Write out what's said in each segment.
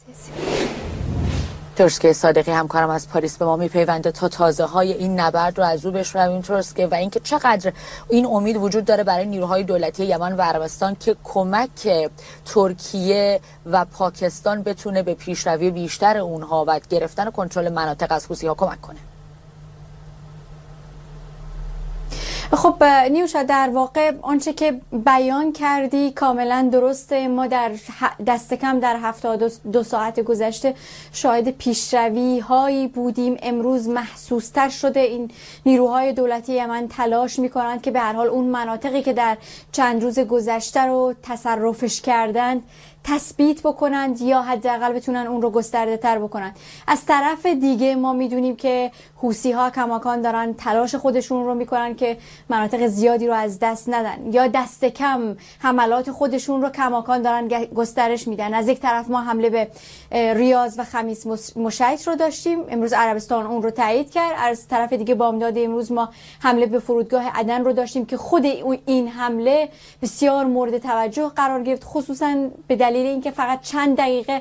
ترسکه صادقی همکارم از پاریس به ما میپیونده تا تازه های این نبرد رو از او بشنویم ترسکه، و اینکه چقدر این امید وجود داره برای نیروهای دولتی یمن و عربستان که کمک ترکیه و پاکستان بتونه به پیشروی بیشتر اونها و گرفتن کنترل مناطق از حوثی‌ها کمک کنه. خب نیوشا، در واقع آنچه که بیان کردی کاملا درسته. ما در دست کم در 72 ساعت گذشته شاهد پیشروی هایی بودیم. امروز محسوس تر شده. این نیروهای دولتی یمن تلاش میکنند که به هر حال اون مناطقی که در چند روز گذشته رو تصرفش کردند تثبیت بکنند یا حداقل بتونن اون رو گسترده تر بکنند. از طرف دیگه ما میدونیم که حوثی ها کماکان دارن تلاش خودشون رو میکنن که مناطق زیادی رو از دست ندن یا دست کم حملات خودشون رو کماکان دارن گسترش میدن. از یک طرف ما حمله به ریاض و خمیس مشیط رو داشتیم، امروز عربستان اون رو تایید کرد. از طرف دیگه بامداد امروز ما حمله به فرودگاه عدن رو داشتیم که خود این حمله بسیار مورد توجه قرار گرفت، خصوصا به دلیل اینکه فقط چند دقیقه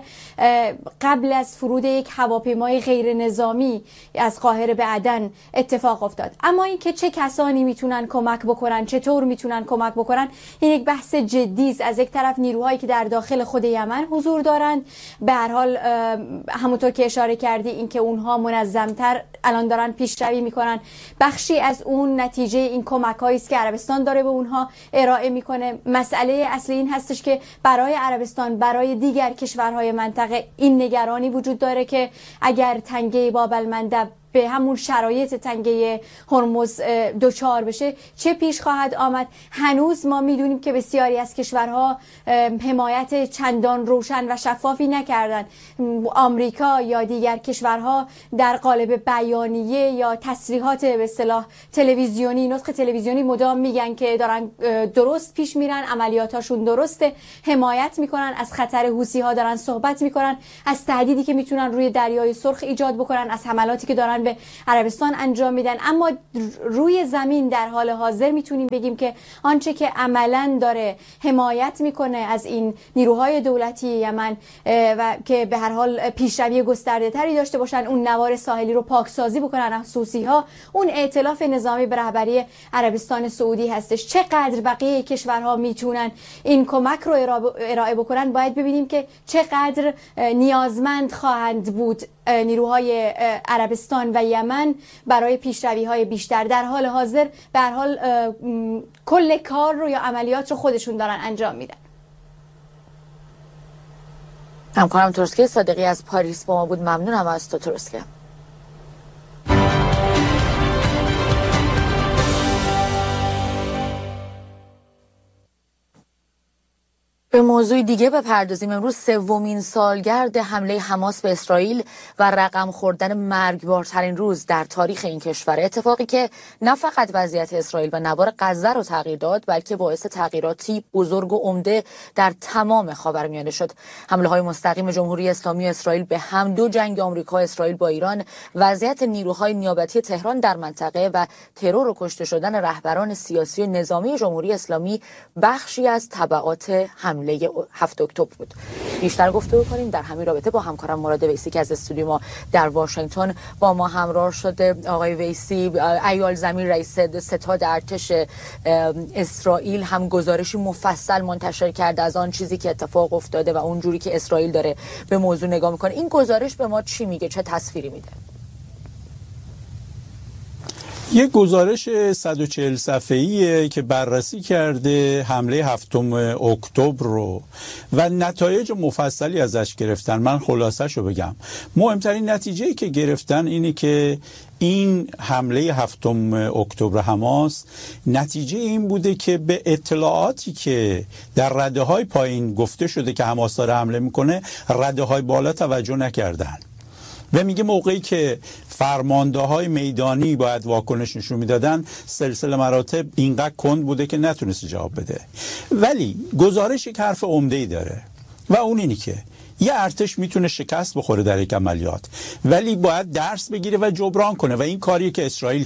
قبل از فرود یک هواپیمای غیر نظامی از قاهره به عدن اتفاق افتاد. اما اینکه چه کسانی میتونن کمک بکنن، چطور میتونن کمک بکنن، این یک بحث جدی است. از یک طرف نیروهایی که در داخل خود یمن حضور دارند، به هر حال همونطور که اشاره کردی اینکه اونها منظمتر الان دارن پیشروی میکنن. بخشی از اون نتیجه این کمک‌هایی است که عربستان داره به اونها ارائه میکنه. مسئله اصلی این هستش که برای عربستان، برای دیگر کشورهای منطقه این نگرانی وجود داره که اگر تنگه باب المندب به همون شرایط تنگه هرمز دوچار بشه چه پیش خواهد آمد. هنوز ما میدونیم که بسیاری از کشورها حمایت چندان روشن و شفافی نکردن. آمریکا یا دیگر کشورها در قالب بیانیه یا تصریحات به اصطلاح تلویزیونی، نطق تلویزیونی مدام میگن که دارن درست پیش میرن، عملیاتاشون درسته، حمایت میکنن از خطر حوثی ها، دارن صحبت میکنن از تهدیدی که میتونن روی دریای سرخ ایجاد بکنن، از حملاتی که دارن به عربستان انجام میدن. اما روی زمین در حال حاضر میتونیم بگیم که آنچه که عملاً داره حمایت میکنه از این نیروهای دولتی یمن و که به هر حال پیشروی گسترده تری داشته باشن، اون نوار ساحلی رو پاکسازی بکنن از حوثی ها، اون ائتلاف نظامی به رهبری عربستان سعودی هستش. چقدر بقیه کشورها میتونن این کمک رو ارائه بکنن باید ببینیم که چقدر نیازمند خواهند بود نیروهای عربستان و یمن برای پیشروی‌های بیشتر. در حال حاضر به هر حال کل کار رو یا عملیات رو خودشون دارن انجام میدن. همکارم ترسکه صادقی از پاریس با ما بود. ممنونم از تو ترسکه. به موضوع دیگه بپردازیم. امروز سومین سالگرد حمله حماس به اسرائیل و رقم خوردن مرگبارترین روز در تاریخ این کشور، اتفاقی که نه فقط وضعیت اسرائیل و نوار غزه رو تغییر داد بلکه باعث تغییراتی بزرگ و عمده در تمام خاورمیانه شد. حمله های مستقیم جمهوری اسلامی اسرائیل به هم، دو جنگ آمریکا اسرائیل با ایران، وضعیت نیروهای نیابتی تهران در منطقه و ترور و کشته شدن رهبران سیاسی و نظامی جمهوری اسلامی بخشی از تبعات حمله 7 اکتبر بود. بیشتر گفتگو کنیم در همین رابطه با همکارم مراد ویسی که از استودیو ما در واشنگتن با ما همراه شده. آقای ویسی، ایال زمین رئیس ستاد ارتش اسرائیل هم گزارشی مفصل منتشر کرده از آن چیزی که اتفاق افتاده و اون جوری که اسرائیل داره به موضوع نگاه میکنه. این گزارش به ما چی میگه؟ چه تصویری میده؟ یک گزارش 140 صفحه‌ایه که بررسی کرده حمله 7 اکتبر رو و نتایج مفصلی ازش گرفتن. من خلاصه‌شو بگم. مهمترین نتیجه‌ای که گرفتن اینه که این حمله 7 اکتبر حماس نتیجه این بوده که به اطلاعاتی که در رده‌های پایین گفته شده که حماس داره حمله میکنه، رده‌های بالا توجه نکردن. و میگه موقعی که فرمانده‌های میدانی باید واکنش نشون میدادن، سلسله مراتب اینقدر کند بوده که نتونست جواب بده. ولی گزارش یک حرف عمده‌ای داره و اون اینی که یه ارتش میتونه شکست بخوره در یک عملیات، ولی باید درس بگیره و جبران کنه و این کاریه که اسرائیل کرد.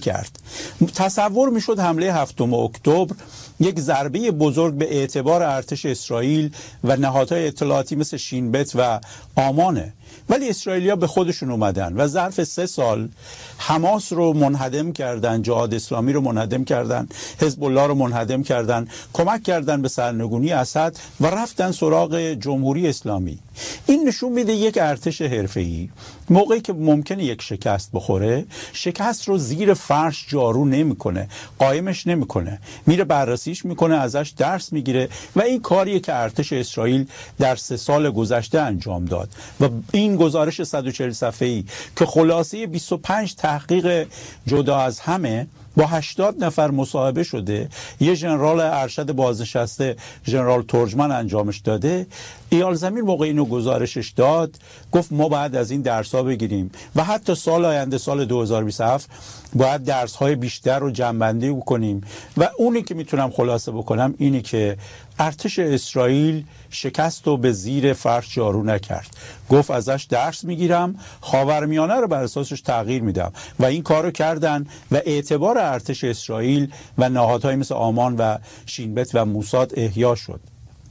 تصور میشد حمله 7 اکتبر یک ضربه بزرگ به اعتبار ارتش اسرائیل و نهادهای اطلاعاتی مثل شین بت و آمانه، ولی اسرائیلیا به خودشون اومدن و ظرف 3 سال حماس رو منهدم کردن، جهاد اسلامی رو منهدم کردن، حزب الله رو منهدم کردن، کمک کردن به سرنگونی اسد و رفتن سراغ جمهوری اسلامی. این نشون میده یک ارتش حرفه‌ای موقعی که ممکنه یک شکست بخوره، شکست رو زیر فرش جارو نمیکنه، قایمش نمیکنه، میره بررسیش میکنه، ازش درس میگیره و این کاریه که ارتش اسرائیل در 3 سال گذشته انجام داد. و این گزارش 140 صفحه‌ای که خلاصه 25 تحقیق جدا از همه با 80 نفر مصاحبه شده، یه ژنرال ارشد بازنشسته ژنرال ترجمان انجامش داده، ایال زمین موقع اینو گزارشش داد گفت ما باید از این درس‌ها بگیریم و حتی سال آینده سال 2027 باید درس‌های بیشتر رو جمع‌بندی بکنیم. و اونی که میتونم خلاصه بکنم اینی که ارتش اسرائیل شکست رو به زیر فرش جارو نکرد، گفت ازش درس میگیرم، خاورمیانه رو بر اساسش تغییر میدم و این کارو کردن و اعتبار ارتش اسرائیل و نهادهای مثل آمان و شین بت و موساد احیا شد.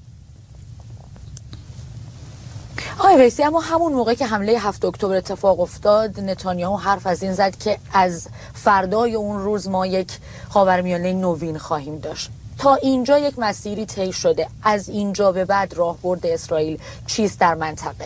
آقای رئیسی، اما همون موقع که حمله 7 اکتبر اتفاق افتاد، نتانیاهو حرف از این زد که از فردای اون روز ما یک خاورمیانه نوین خواهیم داشت. تا اینجا یک مسیری طی شده، از اینجا به بعد راهبرد اسرائیل چیست در منطقه؟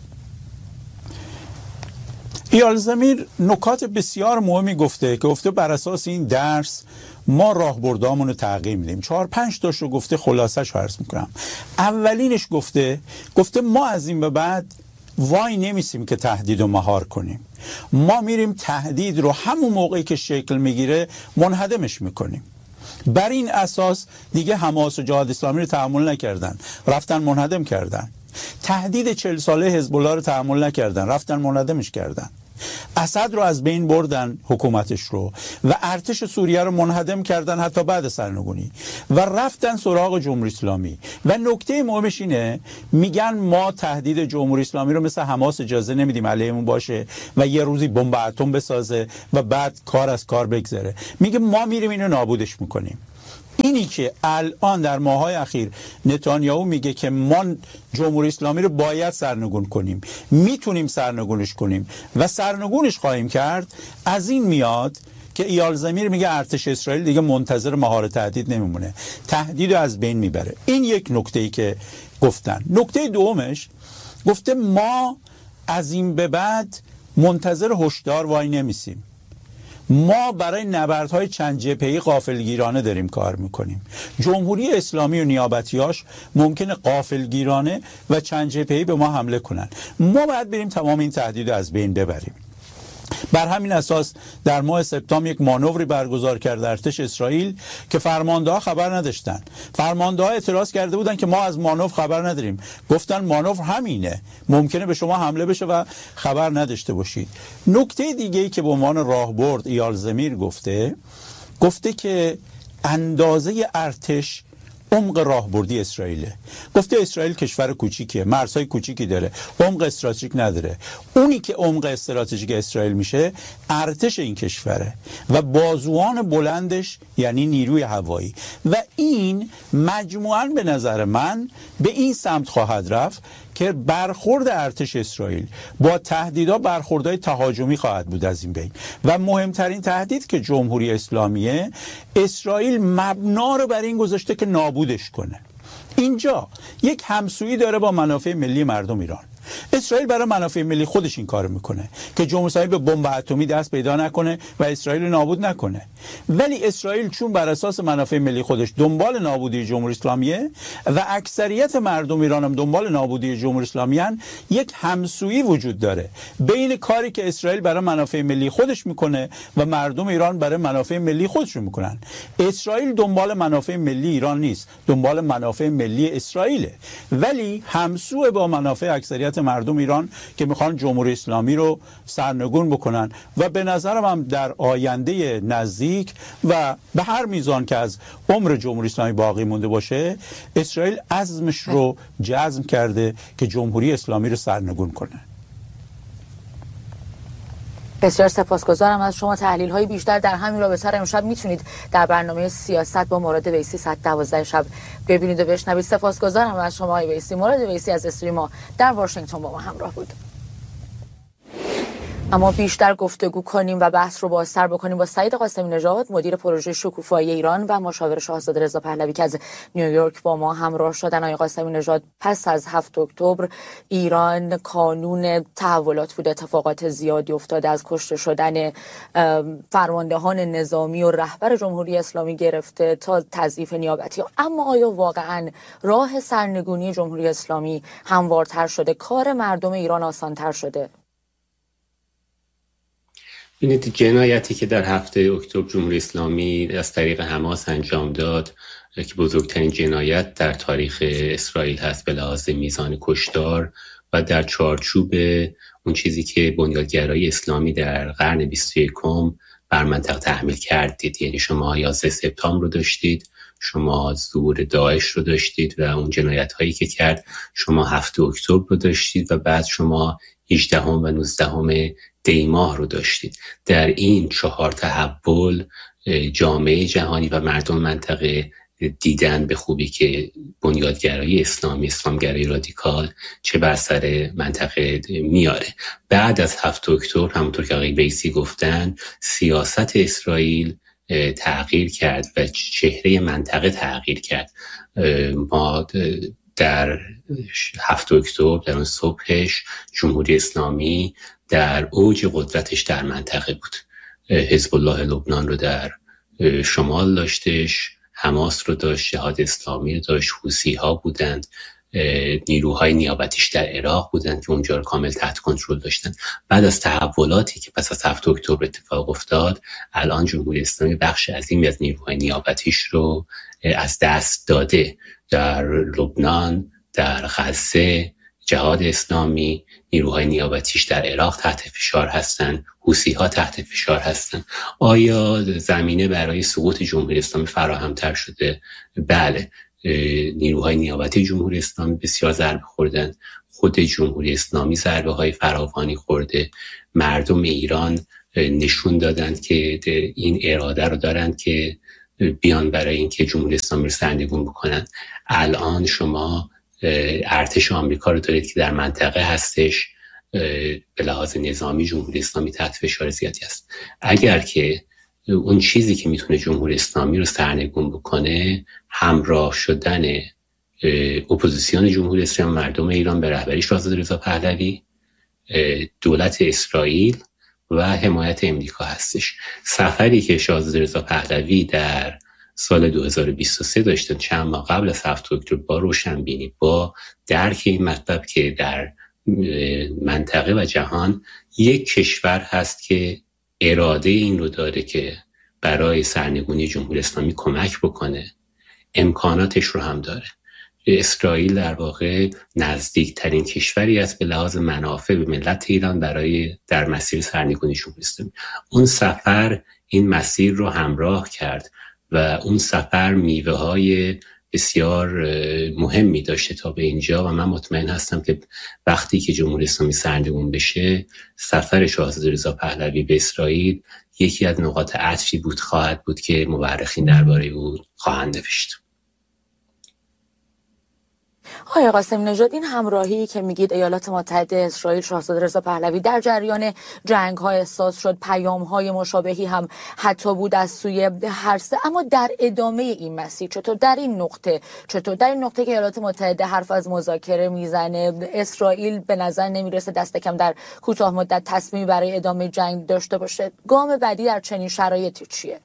ایال زمیر نکات بسیار مهمی گفته که گفته بر اساس این درس ما راهبردامون رو تغییر میدیم. 4-5 تاش رو گفته، خلاصش رو عرض میکنم. اولینش گفته ما از این به بعد وای نمیسیم که تهدید رو مهار کنیم، ما میریم تهدید رو همون موقعی که شکل میگیره منهدمش میکنیم. بر این اساس دیگه حماس و جهاد اسلامی رو تحمل نکردن، رفتن منهدم کردن. تهدید 40 ساله حزب الله رو تحمل نکردن، رفتن منهدمش کردن. اسد رو از بین بردن، حکومتش رو، و ارتش سوریه رو منهدم کردن حتی بعد سرنگونی، و رفتن سراغ جمهوری اسلامی. و نکته مهمش اینه میگن ما تهدید جمهوری اسلامی رو مثل حماس اجازه نمیدیم علیمون باشه و یه روزی بمب اتم بسازه و بعد کار از کار بگذره. میگه ما میریم اینو نابودش میکنیم. اینی که الان در ماه‌های اخیر نتانیاهو میگه که ما جمهوری اسلامی رو باید سرنگون کنیم، میتونیم سرنگونش کنیم و سرنگونش خواهیم کرد، از این میاد که ایال زمیر میگه ارتش اسرائیل دیگه منتظر مهار تهدید نمیمونه، تهدید رو از بین میبره. این یک نکته‌ای که گفتن. نکته دومش گفته ما از این به بعد منتظر هشدار وای نمیسیم، ما برای نبردهای چند جبهه‌ای غافلگیرانه داریم کار میکنیم. جمهوری اسلامی و نیابتیاش ممکنه غافلگیرانه و چند جبهه‌ای به ما حمله کنن، ما باید بریم تمام این تهدید از بین ببریم. بر همین اساس در ماه سپتامبر یک مانوری برگزار کرد ارتش اسرائیل که فرمانده‌ها خبر نداشتن. فرمانده‌ها اعتراض کرده بودن که ما از مانور خبر نداریم. گفتن مانور همینه، ممکنه به شما حمله بشه و خبر نداشته باشید. نکته دیگه‌ای که به عنوان راهبرد ایال زمیر گفته که اندازه ارتش عمق راهبردی اسرائیله. گفته اسرائیل کشور کوچیکیه، مرزهای کوچیکی داره، عمق استراتژیک نداره. اونی که عمق استراتژیک اسرائیل میشه ارتش این کشوره و بازوان بلندش یعنی نیروی هوایی. و این مجموعاً به نظر من به این سمت خواهد رفت که برخورد ارتش اسرائیل با تهدیدها برخوردهای تهاجمی خواهد بود از این بین. و مهمترین تهدید که جمهوری اسلامیه، اسرائیل مبنا رو بر این گذاشته که نابودش کنه. اینجا یک همسویی داره با منافع ملی مردم ایران. اسرائیل برای منافع ملی خودش این کارو میکنه که جمهوری اسلامی به بمب اتمی دست پیدا نکنه و اسرائیل رو نابود نکنه. ولی اسرائیل چون بر اساس منافع ملی خودش دنبال نابودی جمهوری اسلامیه و اکثریت مردم ایران هم دنبال نابودی جمهوری اسلامی ان، یک همسویی وجود داره بین کاری که اسرائیل برای منافع ملی خودش میکنه و مردم ایران برای منافع ملی خودشون میکنن. اسرائیل دنبال منافع ملی ایران نیست، دنبال منافع ملی اسرائیله، ولی همسو با منافع اکثریت مردم ایران که میخوان جمهوری اسلامی رو سرنگون بکنن. و به نظرم هم در آینده نزدیک و به هر میزان که از عمر جمهوری اسلامی باقی مونده باشه، اسرائیل عزمش رو جزم کرده که جمهوری اسلامی رو سرنگون کنه. بسیار سپاسگزارم از شما. تحلیل های بیشتر در همین رابطه را امشب میتونید در برنامه سیاست با مراد ویسی ساعت 12 شب ببینید و بشنوید. سپاسگزارم از شما آقای ویسی. مراد ویسی از استودیوی ما در واشنگتن با ما همراه بود. اما بیشتر گفتگو کنیم و بحث رو بازتر بکنیم با سعید قاسمی نژاد، مدیر پروژه شکوفایی ایران و مشاور شاهزاده رضا پهلوی که از نیویورک با ما همراه شدن. آقای قاسمی نژاد، پس از 7 اکتبر ایران کانون تحولات بود، اتفاقات زیادی افتاده، از کشته شدن فرماندهان نظامی و رهبر جمهوری اسلامی گرفته تا تضعیف نیابتی. اما آیا واقعا راه سرنگونی جمهوری اسلامی هموارتر شده؟ کار مردم ایران آسانتر شده؟ ببینید، جنایتی که در 7 اکتبر جمهوری اسلامی از طریق حماس انجام داد که بزرگترین جنایت در تاریخ اسرائیل هست به لحاظ میزان کشتار و در چارچوب اون چیزی که بنیادگرایی اسلامی در قرن 21 بر منطقه تحمیل کردید. یعنی شما 11 سپتامبر رو داشتید، شما ظهور داعش رو داشتید و اون جنایت هایی که کرد، شما 7 اکتبر رو داشتید و بعد شما 18 و 19 دی ماه رو داشتید. در این 4 تحول جامعه جهانی و مردم منطقه دیدن به خوبی که بنیادگرایی اسلامی، اسلامگرایی رادیکال چه بر سر منطقه میاره. بعد از 7 اکتبر همونطور که آقای ویسی گفتن، سیاست اسرائیل تغییر کرد و چهره منطقه تغییر کرد. ما در 7 اکتبر در اون صبحش جمهوری اسلامی در اوج قدرتش در منطقه بود. حزب الله لبنان رو در شمال داشتش، حماس رو داشت، جهاد اسلامی رو داشت، حوثی ها بودند، نیروهای نیابتیش در عراق بودند که اونجا رو کامل تحت کنترل داشتن. بعد از تحولاتی که پس از 7 اکتبر اتفاق افتاد، الان جمهوری اسلامی بخش عظیمی از نیروهای نیابتیش رو از دست داده. در لبنان، در غزه، جهاد اسلامی، نیروهای نیابتیش در عراق تحت فشار هستند، حوثی ها تحت فشار هستند. آیا زمینه برای سقوط جمهوری اسلامی فراهم‌تر شده؟ بله. نیروهای نیابتی جمهوری اسلامی بسیار ضربه خوردن، خود جمهوری اسلامی ضربه های فراوانی خورده. مردم ایران نشون دادند که این اراده رو دارند که بیان برای اینکه جمهوری اسلامی رو سرنگون بکنن. الان شما ارتش آمریکا رو دارید که در منطقه هستش، به لحاظ نظامی جمهوری اسلامی تحت فشار زیادی است. اگر که اون چیزی که میتونه جمهوری اسلامی رو سرنگون بکنه همراه شدن اپوزیسیون جمهوری اسلامی، مردم ایران به رهبری شاهزاده رضا پهلوی، دولت اسرائیل و حمایت امریکا هستش. سفری که شاهزاده رضا پهلوی در سال 2023 داشتن، چند ماه قبل از 7 اکتبر، با روشنبینی، با درک این مطلب که در منطقه و جهان یک کشور هست که اراده این رو داره که برای سرنگونی جمهوری اسلامی کمک بکنه، امکاناتش رو هم داره. اسرائیل در واقع نزدیکترین کشوری است به لحاظ منافع به ملت ایران برای در مسیر سرنگونی جمهوری اسلامی. اون سفر این مسیر رو همراه کرد و اون سفر میوه های بسیار مهمی داشته تا به اینجا و من مطمئن هستم که وقتی که جمهوری اسلامی سرنگون بشه، سفر شاهزاده رضا پهلوی به اسرائیل یکی از نقاط عطفی خواهد بود که مورخین درباره او خواهند نوشت. آقای قاسمی نژاد، این همراهی که میگید ایالات متحده، اسرائیل، شاهزاده رضا پهلوی در جریان جنگ‌های احساس شد، پیام‌های مشابهی هم حتی بود از سوی هر سه، اما در ادامه این مسیر چطور در این نقطه که ایالات متحده حرف از مذاکره میزنه، اسرائیل به نظر نمیرسه دست کم در کوتاه مدت تصمیمی برای ادامه جنگ داشته باشه. گام بعدی در چنین شرایطی چیه؟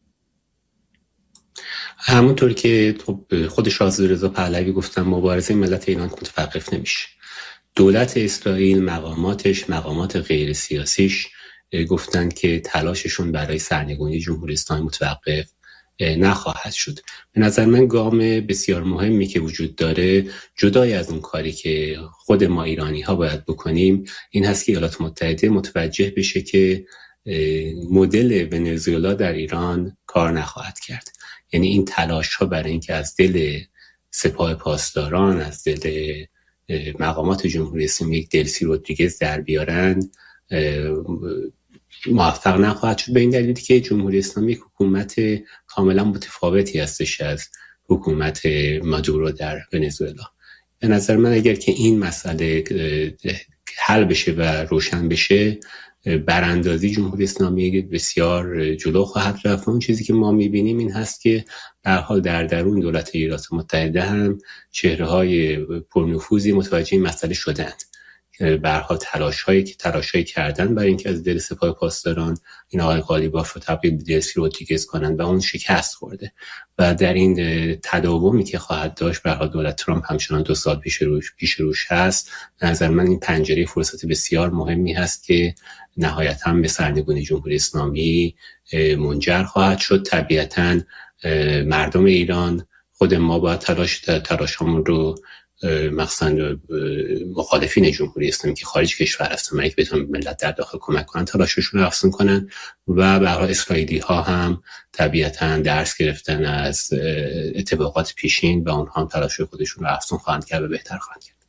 همونطور که خود شاهزاده رضا پهلوی گفتن، مبارزه ملت ایران متوقف نمیشه. دولت اسرائیل، مقامات غیر سیاسیش گفتن که تلاششون برای سرنگونی جمهوری اسلامی متوقف نخواهد شد. به نظر من گام بسیار مهمی که وجود داره، جدای از اون کاری که خود ما ایرانی ها باید بکنیم، این هست که ایالات متحده متوجه بشه که مدل ونزوئلا در ایران کار نخواهد کرد. یعنی این تلاش ها برای اینکه از دل سپاه پاسداران، از دل مقامات جمهوری اسلامی یک دلسی رودریگز در بیارن، موفق نخواهد شد، به این دلیلی که جمهوری اسلامی حکومت کاملا متفاوتی هستش از حکومت مادورو در ونزوئلا. به نظر من اگر که این مسئله حل بشه و روشن بشه، براندازی جمهوری اسلامی بسیار جلو خواهد رفت. اون چیزی که ما میبینیم این هست که به هر حال در درون دولت ایالات متحده هم چهره‌های پرنفوذی متوجه این مسئله شدند. به هر حال تلاش‌هایی کردن برای اینکه از دل سپاه پاسداران این آقای قالیباف رو تبدیل به دلسی رودریگز کنند و اون شکست خورده و در این تداومی که خواهد داشت به هر حال دولت ترامپ همچنان 2 سال پیش روش هست. به نظر من این پنجره فرصت بسیار مهمی هست که نهایتاً به سرنگونی جمهوری اسلامی منجر خواهد شد. طبیعتاً مردم ایران، خود ما باید تلاشمون رو مخصوصا مخالفین جمهوری اسلامی که خارج کشور هستن اگه بتونن ملت در داخل کمک کنن تلاششون رو افزون کنن و به هر حال اسرائیلی ها هم طبیعتاً درس گرفتن از اتفاقات پیشین و اونها هم تلاش خودشون رو افزون خواهند کرد و بهتر خواهند کرد.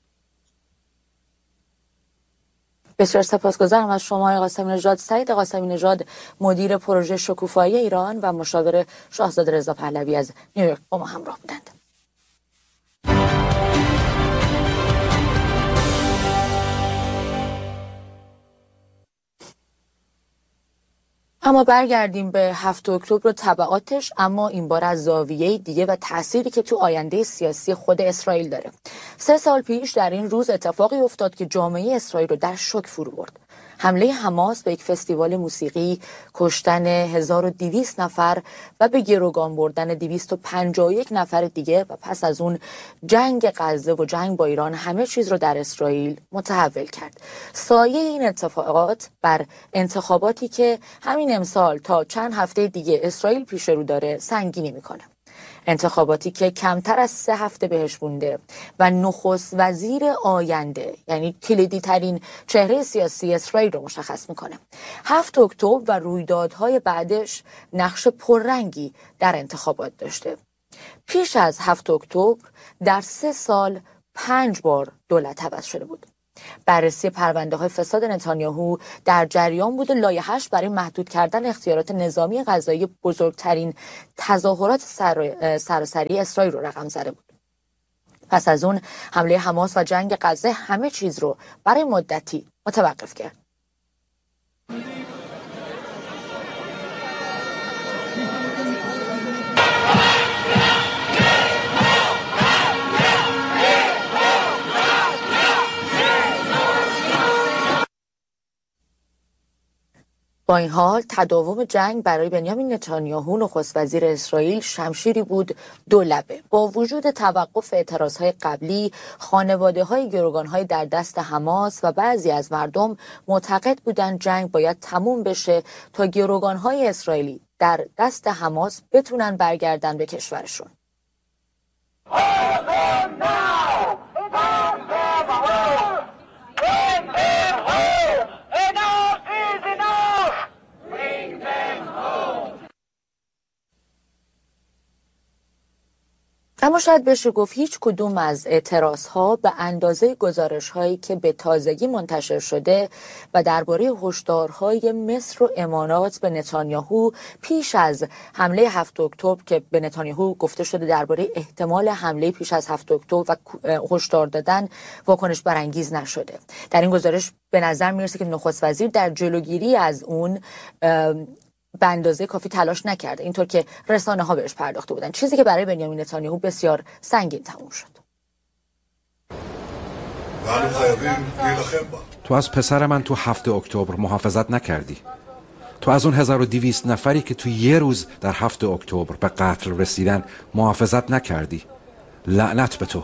بسیار سپاسگزارم از شما آقای قاسمی نژاد. سعید قاسمی نژاد، مدیر پروژه شکوفایی ایران و مشاور شاهزاده رضا پهلوی از نیویورک با ما همراه بودند. اما برگردیم به 7 اکتبر و تبعاتش، اما این بار از زاویه دیگه و تأثیری که تو آینده سیاسی خود اسرائیل داره. 3 سال پیش در این روز اتفاقی افتاد که جامعه اسرائیل رو در شوک فرو برد. حمله حماس به یک فستیوال موسیقی، کشتن 1200 نفر و به گروگان بردن 251 نفر دیگه و پس از اون جنگ غزه و جنگ با ایران همه چیز رو در اسرائیل متحول کرد. سایه این اتفاقات بر انتخاباتی که همین امسال تا چند هفته دیگه اسرائیل پیش رو داره سنگینی میکنه. انتخاباتی که کمتر از 3 هفته بهش مونده و نخست وزیر آینده، یعنی کلیدی ترین چهره سیاسی اسرائیل رو مشخص میکنه. 7 اکتبر و رویدادهای بعدش نقش پررنگی در انتخابات داشته. پیش از 7 اکتبر در 3 سال 5 بار دولت عوض شده بود. بررسی پرونده های فساد نتانیاهو در جریان بود و لایحه‌اش برای محدود کردن اختیارات نظامی قضایی بزرگترین تظاهرات سراسری اسرائیل رو رقم زده بود. پس از اون حمله حماس و جنگ غزه همه چیز رو برای مدتی متوقف کرد. با این حال تداوم جنگ برای بنیامین نتانیاهو نخست وزیر اسرائیل شمشیری بود دو لبه. با وجود توقف اعتراضهای قبلی، خانواده‌های گروگان‌های در دست حماس و بعضی از مردم معتقد بودند جنگ باید تموم بشه تا گروگان‌های اسرائیلی در دست حماس بتونن برگردن به کشورشون. اما شاید بشه گفت هیچ کدوم از اعتراضها به اندازه گزارش‌هایی که به تازگی منتشر شده و درباره هشدارهای مصر و امارات به نتانیاهو پیش از حمله 7 اکتبر که به نتانیاهو گفته شده درباره احتمال حمله پیش از 7 اکتبر و هشدار دادن واکنش برانگیز نشده. در این گزارش به نظر میرسه که نخست وزیر در جلوگیری از اون به اندازه کافی تلاش نکرده، اینطور که رسانه ها بهش پرداخته بودن، چیزی که برای بنیامین نتانیاهو بسیار سنگین تموم شد. تو از پسر من تو 7 اکتبر محافظت نکردی. تو از اون 1200 نفری که تو یه روز در 7 اکتبر به قتل رسیدن محافظت نکردی. لعنت به تو.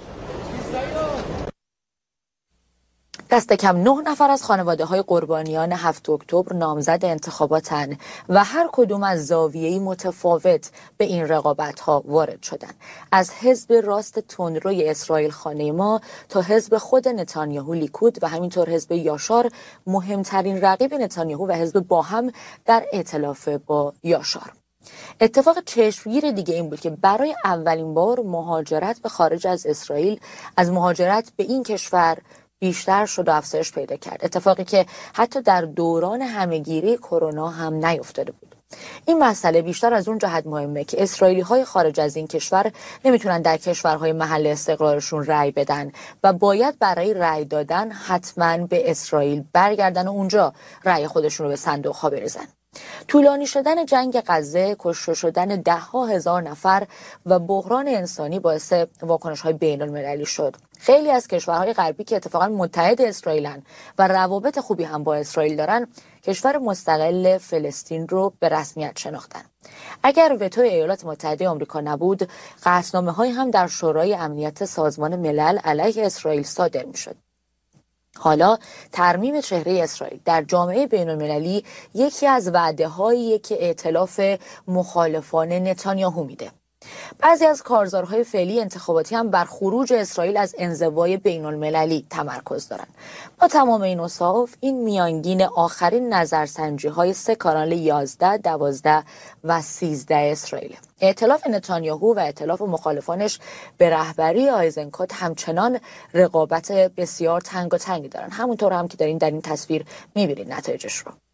دست کم 9 نفر از خانواده‌های قربانیان 7 اکتبر نامزد انتخاباتن و هر کدوم از زاویه‌ای متفاوت به این رقابت‌ها وارد شدن. از حزب راست تندروی اسرائیل خانه ما تا حزب خود نتانیاهو لیکود و همینطور حزب یاشار، مهمترین رقیب نتانیاهو و حزب با هم در ائتلاف با یاشار. اتفاق چشمگیر دیگه این بود که برای اولین بار مهاجرت به خارج از اسرائیل، از مهاجرت به این کشور بیشتر شد و افزایش پیدا کرد، اتفاقی که حتی در دوران همهگیری کرونا هم نیفتاده بود. این مسئله بیشتر از اون جهت مهمه که اسرائیلی‌های خارج از این کشور نمیتونن در کشورهای محل استقرارشون رأی بدن و باید برای رأی دادن حتما به اسرائیل برگردن و اونجا رأی خودشون رو به صندوق‌ها بریزن. طولانی شدن جنگ غزه، کشته شدن ده‌ها هزار نفر و بحران انسانی باعث واکنش‌های بین‌المللی شد. خیلی از کشورهای غربی که اتفاقا متحد اسرائیلن و روابط خوبی هم با اسرائیل دارن، کشور مستقل فلسطین رو به رسمیت شناختن. اگر وتوی ایالات متحده آمریکا نبود، قطعنامه‌های هم در شورای امنیت سازمان ملل علیه اسرائیل صادر می‌شد. حالا ترمیم چهره اسرائیل در جامعه بین‌المللی یکی از وعده‌هایی که ائتلاف مخالفان نتانیاهو میده. بعضی از کارزارهای فعلی انتخاباتی هم بر خروج اسرائیل از انزوای بین‌المللی تمرکز دارن. با تمام این اوصاف، این میانگین آخرین نظرسنجی‌های 3 کانال 11، 12 و 13 اسرائیل. ائتلاف نتانیاهو و ائتلاف مخالفانش به رهبری آیزنکوت همچنان رقابت بسیار تنگاتنگی دارن، همونطور هم که در این تصویر می‌بینید نتایجش رو.